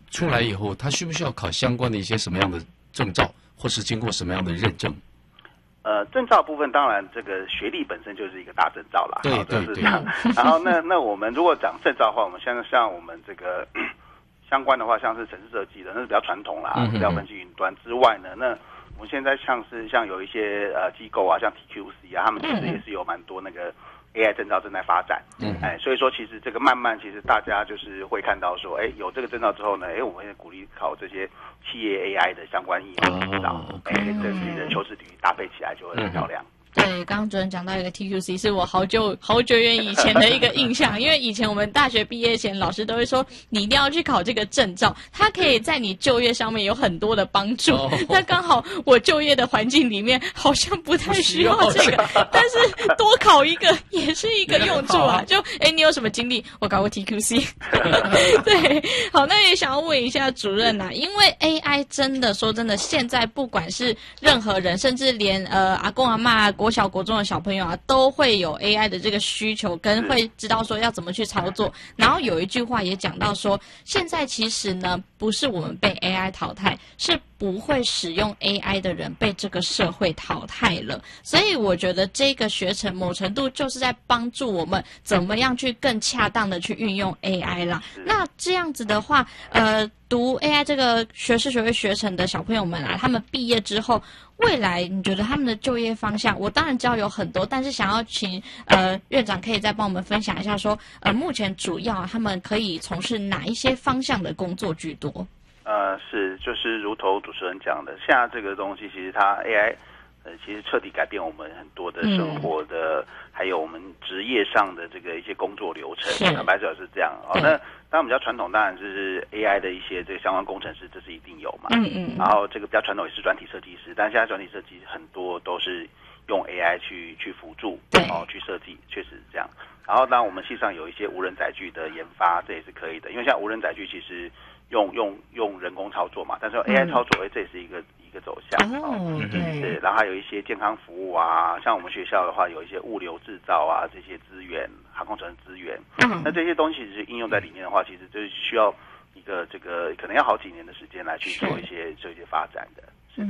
出来以后，他需不需要考相关的一些什么样的证照，或是经过什么样的认证？ 证照部分当然这个学历本身就是一个大证照啦， 对对对。 然后那我们如果讲证照的话，我们像我们这个相关的话，像是城市设计的，那是比较传统啦，资料分析云端之外呢，那我们现在像有一些机构啊，像 TQC 啊，他们其实也是有蛮多那个 AI 证照正在发展，所以说其实这个慢慢其实大家就是会看到说，有这个证照之后呢，我们也鼓励考这些企业 AI 的相关应用证照，跟自己的求职履历搭配起来就会很漂亮。 对，刚刚主任讲到一个 TQC 是我好久远以前的一个印象，因为以前我们大学毕业前，老师都会说你一定要去考这个证照，它可以在你就业上面有很多的帮助。那刚好我就业的环境里面好像不太需要这个，但是多考一个也是一个用处啊。就你有什么经历？我搞过 TQC。对，好，那也想要问一下主任啊，因为 AI 真的说真的，现在不管是任何人，甚至连阿公阿嬷、国小国中的小朋友啊，都会有 AI 的这个需求，跟会知道说要怎么去操作。然后有一句话也讲到说，现在其实呢，不是我们被 AI 淘汰，是不会使用 AI 的人被这个社会淘汰了。所以我觉得这个学程某程度就是在帮助我们怎么样去更恰当的去运用 AI 啦。那这样子的话，读 AI 这个学士学位学程的小朋友们啊，他们毕业之后，未来你觉得他们的就业方向，我当然知道有很多，但是想要请院长可以再帮我们分享一下说，目前主要他们可以从事哪一些方向的工作居多？ 就是如同主持人讲的，现在这个东西其实它 AI其实彻底改变我们很多的生活的，还有我们职业上的这个一些工作流程。坦白讲是这样那当然比较传统，当然就是 AI 的一些这个相关工程师，这是一定有嘛。然后这个比较传统也是软体设计师，但现在软体设计很多都是用 AI 去辅助，去设计，确实是这样。然后当然我们系上有一些无人载具的研发，这也是可以的，因为像无人载具其实用人工操作嘛，但是用 AI 操作，这也是一个走向。对，然后还有一些健康服务啊，像我们学校的话，有一些物流制造啊这些资源，航空城资源。那这些东西其实应用在里面的话，其实就是需要一个这个可能要好几年的时间来去做一些发展的。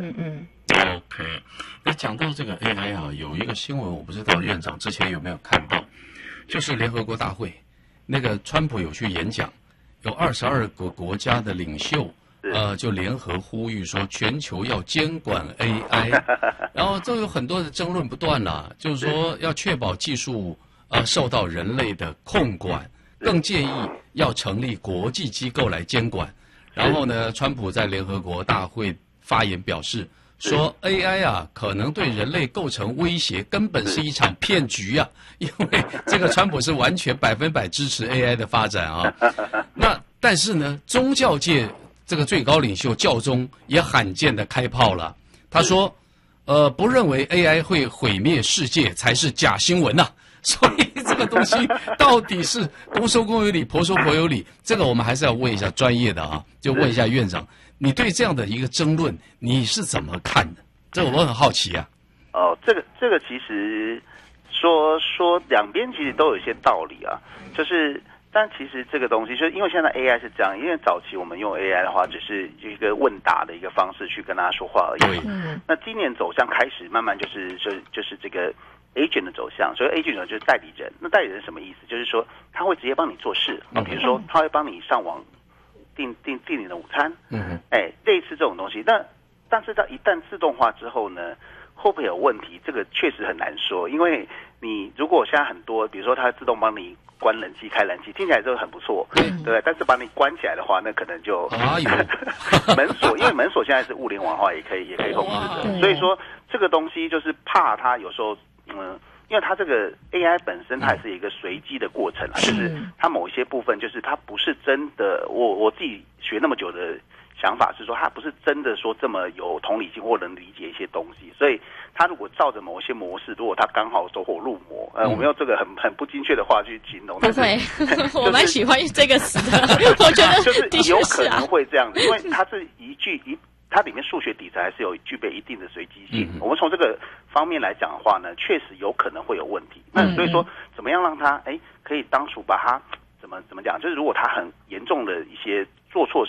OK， 那讲到这个 AI 啊，有一个新闻我不知道院长之前有没有看到，就是联合国大会那个川普有去演讲，有22个国家的领袖就联合呼吁说全球要监管 AI， 然后这有很多的争论不断啦，就是说要确保技术受到人类的控管，更建议要成立国际机构来监管。然后呢，川普在联合国大会发言表示说 AI 啊可能对人类构成威胁，根本是一场骗局啊，因为这个川普是完全100%支持 AI 的发展啊。那但是呢，宗教界这个最高领袖教宗也罕见的开炮了，他说不认为 AI 会毁灭世界才是假新闻啊。所以这个东西到底是公说公有理，婆说婆有理，这个我们还是要问一下专业的啊，就问一下院长，你对这样的一个争论你是怎么看的？这个我很好奇啊。 这个其实说两边其实都有一些道理啊，但其实这个东西，就是因为现在 AI 是这样，因为早期我们用 AI 的话，只是一个问答的一个方式去跟大家说话而已。那今年走向开始慢慢就是这个 agent 的走向，所以 agent 就是代理人。那代理人什么意思？就是说他会直接帮你做事比如说他会帮你上网订你的午餐，类似这种东西。但是到一旦自动化之后呢，会不会有问题？这个确实很难说，因为你如果现在很多，比如说它自动帮你关冷气、开冷气，听起来就很不错，对。但是把你关起来的话，那可能就门锁，因为门锁现在是物联网化，也可以控制的。所以说这个东西就是怕它有时候，因为它这个 AI 本身它也是一个随机的过程就是它某一些部分就是它不是真的，我自己学那么久的想法是说，它不是真的说这么有同理心或能理解一些东西，所以它如果照着某些模式，如果它刚好走火入魔，我们用这个很不精确的话去形容， 不会，我蛮喜欢这个词的，我觉得就是有可能会这样子，因为它是它里面数学底层还是有具备一定的随机性。我们从这个方面来讲的话呢，确实有可能会有问题。那所以说，怎么样让它可以当初把它怎么讲？就是如果它很严重的一些做错